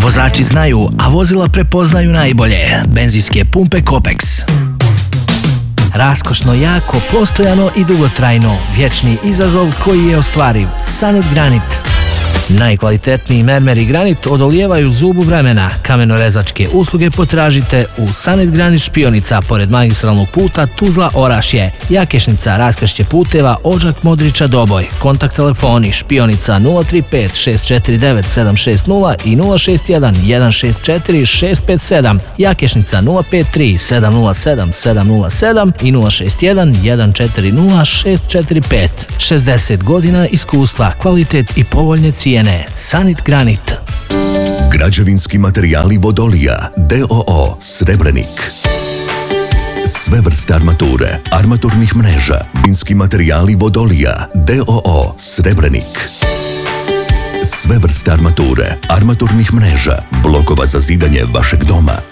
Vozači znaju, a vozila prepoznaju najbolje. Benzinske pumpe Kopex. Raskošno, jako, postojano i dugotrajno. Vječni izazov koji je ostvariv. Sanit Granit. Najkvalitetniji mermer i granit odolijevaju zubu vremena. Kamenorezačke usluge potražite u Sanit Granit Špionica pored magistralnog puta Tuzla-Orašje, Jakešnica, raskršće puteva Odžak Modrića Doboj. Kontakt telefoni Špionica 035 649 760 i 061 164 657, Jakešnica 053 707 707 i 061 140 645. 60 godina iskustva, kvalitet i povoljne cijene. Sanit Granit. Građevinski materijali Vodolija d.o.o. Srebrenik. Sve vrste armature, armaturnih mreža, građevinski materijali Vodolija d.o.o. Srebrenik. Sve vrste armature, armaturnih mreža, blokova za zidanje vašeg doma,